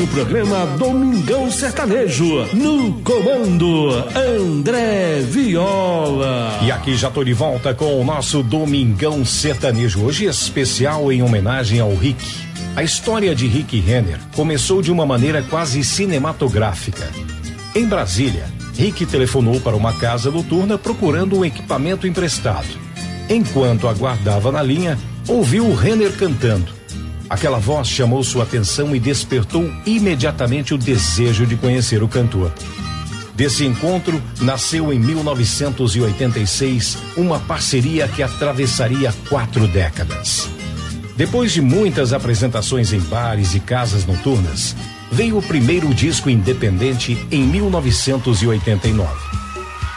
no programa Domingão Sertanejo. No comando, André Viola. E aqui já tô de volta com o nosso Domingão Sertanejo. Hoje especial em homenagem ao Rick. A história de Rick Renner começou de uma maneira quase cinematográfica. Em Brasília, Rick telefonou para uma casa noturna procurando um equipamento emprestado. Enquanto aguardava na linha, ouviu Renner cantando. Aquela voz chamou sua atenção e despertou imediatamente o desejo de conhecer o cantor. Desse encontro, nasceu em 1986 uma parceria que atravessaria 4 décadas. Depois de muitas apresentações em bares e casas noturnas, veio o primeiro disco independente em 1989.